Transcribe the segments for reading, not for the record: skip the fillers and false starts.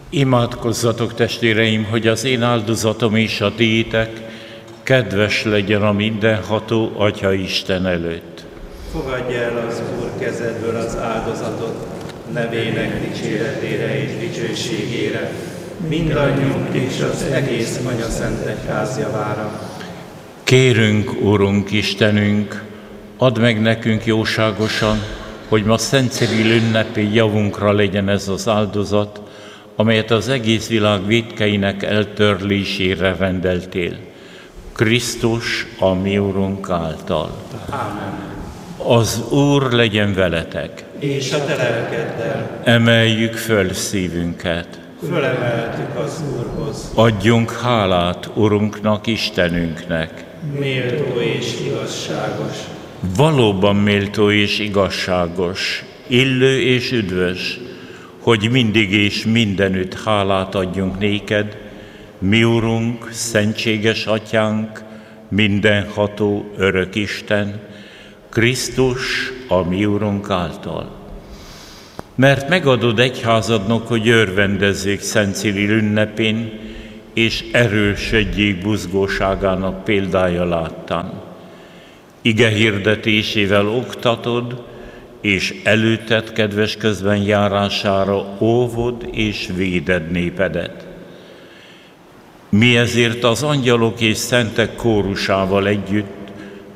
Imádkozzatok, testvéreim, hogy az én áldozatom és a tiétek kedves legyen a mindenható Atya Isten előtt. Fogadj el az Úr kezedből az áldozatot, nevének dicséretére és dicsőségére, mindannyiunk és az egész Anyaszent Egyház javára. Kérünk, Urunk Istenünk, add meg nekünk jóságosan, hogy ma Szent Ciril ünnepi javunkra legyen ez az áldozat, amelyet az egész világ vétkeinek eltörlésére rendeltél. Krisztus, a mi Urunk által. Ámen. Az Úr legyen veletek. És a te lelkeddel. Emeljük föl szívünket. Fölemeltük az Úrhoz. Adjunk hálát Urunknak, Istenünknek. Méltó és igazságos. Valóban méltó és igazságos, illő és üdvös, hogy mindig és mindenütt hálát adjunk néked, mi Urunk, szentséges Atyánk, mindenható örök Isten, Krisztus, a mi Urunk által. Mert megadod egyházadnak, hogy örvendezzék Szent Ciril ünnepén, és erősödjék buzgóságának példája láttán. Ige hirdetésével oktatod, és előtted kedves közben járására óvod és véded népedet. Mi ezért az angyalok és szentek kórusával együtt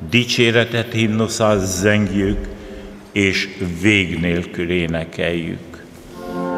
dicséretet himnuszát zengjük, és vég nélkül énekeljük.